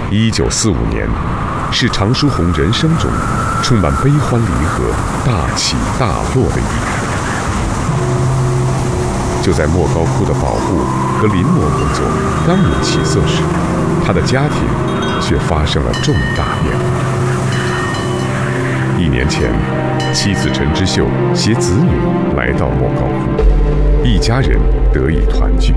1945年，是常书鸿人生中充满悲欢离合、大起大落的一年。就在莫高窟的保护和临摹工作刚有起色时，他的家庭却发生了重大变化。1年前，妻子陈之秀携子女来到莫高窟，一家人得以团聚。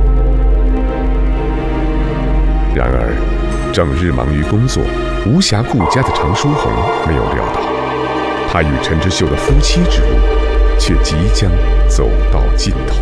然而，整日忙于工作、无暇顾家的常书鸿没有料到，他与陈之秀的夫妻之路却即将走到尽头。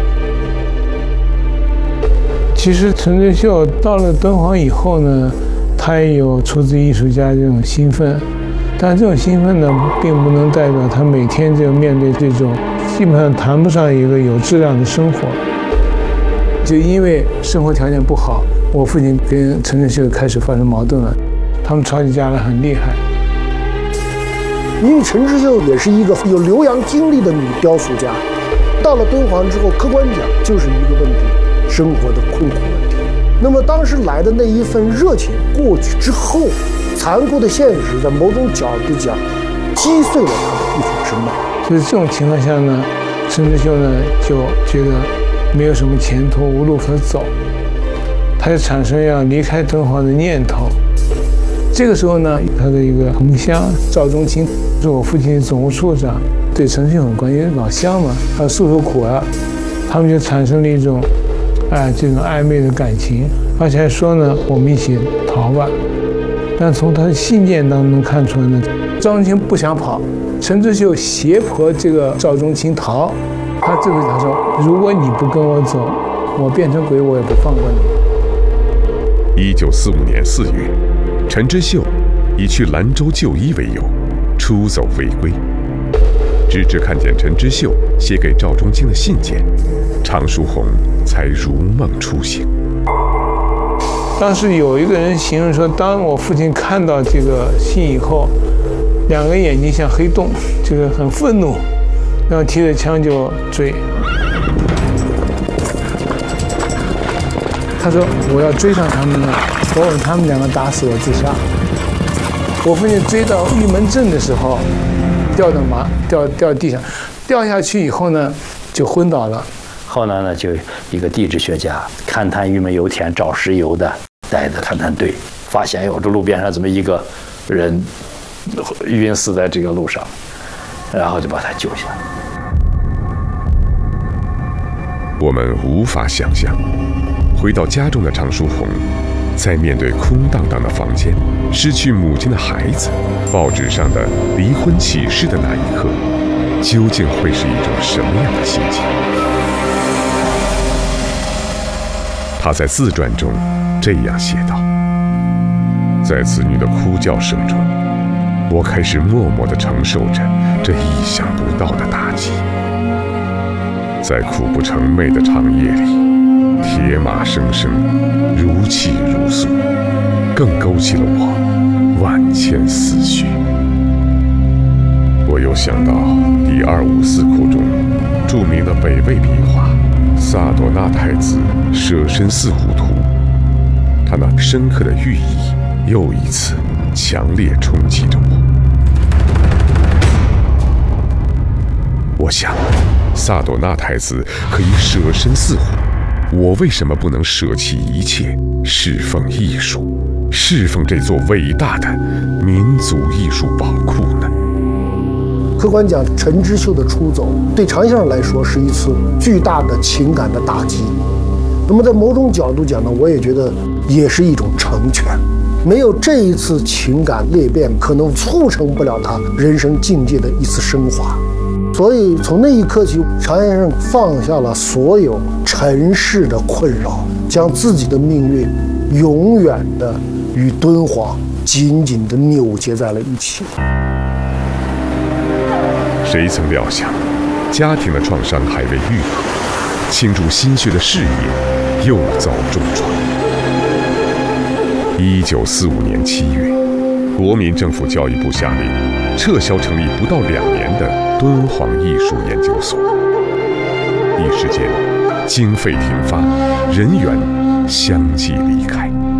其实陈之秀到了敦煌以后呢，他也有出自艺术家这种兴奋，但这种兴奋呢，并不能代表他每天就面对这种基本上谈不上一个有质量的生活。就因为生活条件不好，我父亲跟陈之秀开始发生矛盾了，他们吵起架来很厉害。 因为陈之秀也是一个有留洋经历的女雕塑家，到了敦煌之后，客观讲就是一个问题。生活的困苦问题，那么当时来的那一份热情过去之后，残酷的现实在某种角度讲击碎了他的艺术之梦。 所以这种情况下呢，陈之秀呢就觉得没有什么前途，无路可走，他就产生要离开敦煌的念头。这个时候呢，他的一个同乡赵中清是我父亲的总务处长，对陈之秀很关心，老乡嘛，他诉诉苦啊，他们就产生了一种这种暧昧的感情，而且还说呢，我们一起逃吧。但从他的信件当中能看出来呢，赵中清不想跑，陈之秀胁迫这个赵中清逃。他这个他说，如果你不跟我走，我变成鬼，我也不放过你。 1945年4月，陈之秀以去兰州就医为由，出走未归。直至看见陈之秀写给赵中清的信件，常书鸿才如梦初醒。 当时有一个人形容说，当我父亲看到这个信以后，两个眼睛像黑洞，这个很愤怒，然后提着枪就追。他说我要追上他们了，我把他们两个打死，我自杀。我父亲追到玉门镇的时候，掉地上，掉下去以后呢，就昏倒了。 后来呢，就一个地质学家勘探玉门油田找石油的，带着勘探队，发现这路边上怎么一个人晕死在这个路上，然后就把他救下。 我们无法想象，回到家中的常书鸿，在面对空荡荡的房间、失去母亲的孩子、报纸上的离婚启事的那一刻，究竟会是一种什么样的心情？他在自传中这样写道：在子女的哭叫声中，我开始默默地承受着这意想不到的打击。在苦不成寐的长夜里，铁马声声，如泣如诉，更勾起了我万千思绪。我又想到第254窟中著名的北魏壁画《萨朵纳太子舍身饲虎图》，它那深刻的寓意又一次强烈冲击着我。我想，萨朵纳太子可以舍身饲虎，我为什么不能舍弃一切，侍奉艺术，侍奉这座伟大的民族艺术宝库呢？ 客观讲，陈之秀的出走对常先生来说是一次巨大的情感的打击。那么在某种角度讲呢，我也觉得也是一种成全。没有这一次情感裂变，可能促成不了他人生境界的一次升华。所以从那一刻起，常先生放下了所有尘世的困扰，将自己的命运永远的与敦煌紧紧地扭结在了一起。 谁曾料想，家庭的创伤还未愈合，倾注心血的事业又遭重创。1945年7月，国民政府教育部下令撤销成立不到2年的敦煌艺术研究所。一时间，经费停发，人员相继离开。